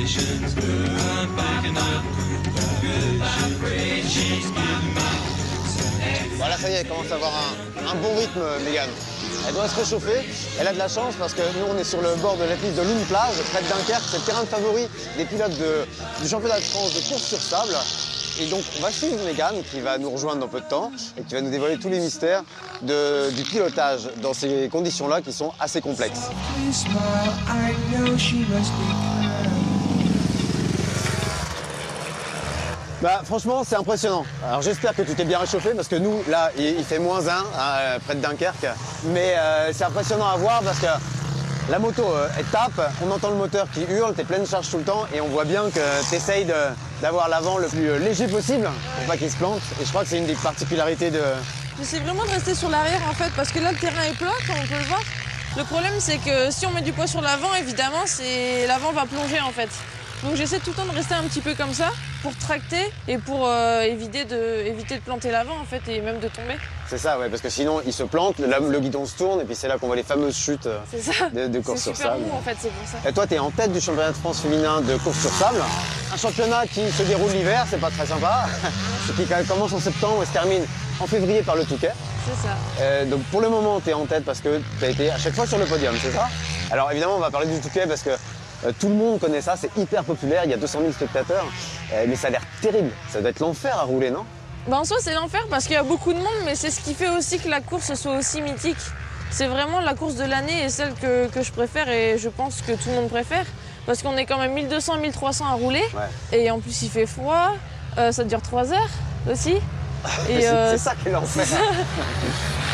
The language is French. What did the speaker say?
Voilà, ça y est, elle commence à avoir un bon rythme, Mégane. Elle doit se réchauffer. Elle a de la chance parce que nous, on est sur le bord de la piste de Loon Plage, près de Dunkerque. C'est le terrain de favori des pilotes du championnat de France de course sur sable. Et donc, on va suivre Mégane qui va nous rejoindre dans peu de temps et qui va nous dévoiler tous les mystères du pilotage dans ces conditions-là qui sont assez complexes. Bah, franchement, c'est impressionnant. Alors j'espère que tu t'es bien réchauffé parce que nous, là, il fait -1 près de Dunkerque. Mais c'est impressionnant à voir parce que la moto, elle tape, on entend le moteur qui hurle, t'es pleine charge tout le temps et on voit bien que tu essayes d'avoir l'avant le plus léger possible pour pas qu'il se plante. Et je crois que c'est une des particularités de... J'essaie vraiment de rester sur l'arrière en fait parce que là, le terrain est plat, comme on peut le voir. Le problème, c'est que si on met du poids sur l'avant, évidemment, l'avant va plonger en fait. Donc j'essaie tout le temps de rester un petit peu comme ça pour tracter et pour éviter de planter l'avant en fait et même de tomber. C'est ça, ouais, parce que sinon il se plante, le guidon se tourne et puis c'est là qu'on voit les fameuses chutes de course sur sable. C'est super mou en fait, c'est pour ça. Et toi, tu es en tête du championnat de France féminin de course sur sable. Un championnat qui se déroule l'hiver, c'est pas très sympa. Qui commence en septembre et se termine en février par le Touquet. C'est ça. Donc pour le moment, tu es en tête parce que tu as été à chaque fois sur le podium, c'est ça? Alors évidemment, on va parler du Touquet parce que tout le monde connaît ça, c'est hyper populaire, il y a 200 000 spectateurs, mais ça a l'air terrible. Ça doit être l'enfer à rouler, non? En soi, c'est l'enfer parce qu'il y a beaucoup de monde, mais c'est ce qui fait aussi que la course soit aussi mythique. C'est vraiment la course de l'année et celle que je préfère et je pense que tout le monde préfère. Parce qu'on est quand même 1200, 1300 à rouler. Ouais. Et en plus, il fait froid, ça dure 3 heures aussi. C'est ça qui est l'enfer.